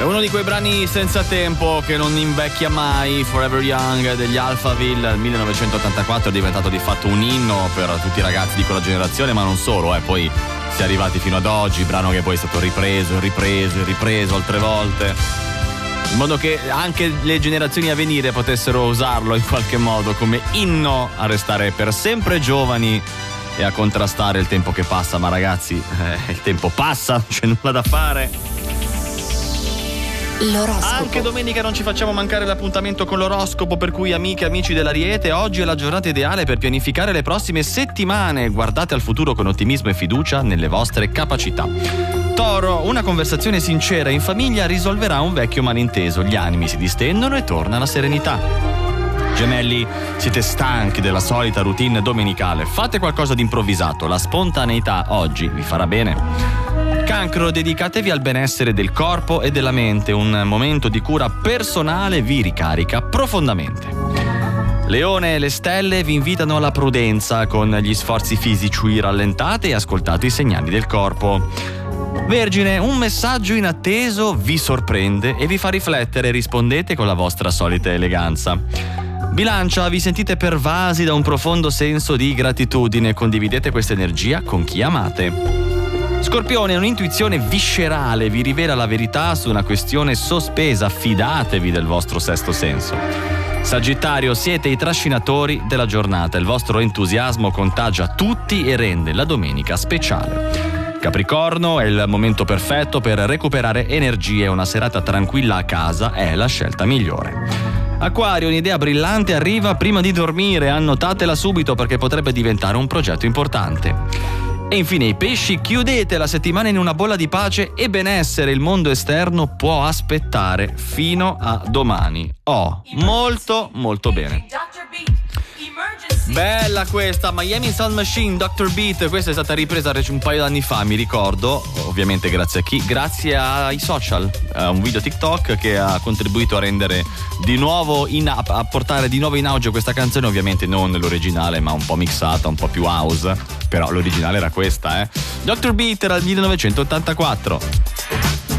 È uno di quei brani senza tempo che non invecchia mai. Forever Young degli Alphaville, nel 1984 è diventato di fatto un inno per tutti i ragazzi di quella generazione, ma non solo, poi si è arrivati fino ad oggi, brano che poi è stato ripreso altre volte, in modo che anche le generazioni a venire potessero usarlo in qualche modo come inno a restare per sempre giovani e a contrastare il tempo che passa. Ma ragazzi, il tempo passa, non c'è nulla da fare. L'oroscopo. Anche domenica non ci facciamo mancare l'appuntamento con l'oroscopo, per cui amiche e amici dell'Ariete, oggi è la giornata ideale per pianificare le prossime settimane. Guardate al futuro con ottimismo e fiducia nelle vostre capacità. Toro, una conversazione sincera in famiglia risolverà un vecchio malinteso, gli animi si distendono e torna la serenità. Gemelli, siete stanchi della solita routine domenicale, fate qualcosa di improvvisato, la spontaneità oggi vi farà bene. Cancro, dedicatevi al benessere del corpo e della mente, un momento di cura personale vi ricarica profondamente. Leone, le stelle vi invitano alla prudenza, con gli sforzi fisici rallentate e ascoltate i segnali del corpo. Vergine, un messaggio inatteso vi sorprende e vi fa riflettere, rispondete con la vostra solita eleganza. Bilancia, vi sentite pervasi da un profondo senso di gratitudine, condividete questa energia con chi amate. Scorpione, un'intuizione viscerale vi rivela la verità su una questione sospesa, fidatevi del vostro sesto senso. Sagittario, siete i trascinatori della giornata, il vostro entusiasmo contagia tutti e rende la domenica speciale. Capricorno, è il momento perfetto per recuperare energie, una serata tranquilla a casa è la scelta migliore. Acquario, un'idea brillante arriva prima di dormire, annotatela subito perché potrebbe diventare un progetto importante. E infine i pesci, chiudete la settimana in una bolla di pace e benessere, il mondo esterno può aspettare fino a domani. Molto molto bene. Bella questa, Miami Sound Machine, Dr. Beat. Questa è stata ripresa un paio d'anni fa, mi ricordo, ovviamente grazie a chi? Grazie ai social, a un video TikTok che ha contribuito a rendere di nuovo a portare di nuovo in auge questa canzone, ovviamente non l'originale ma un po' mixata, un po' più house, però l'originale era questa, Dr. Beat era il 1984.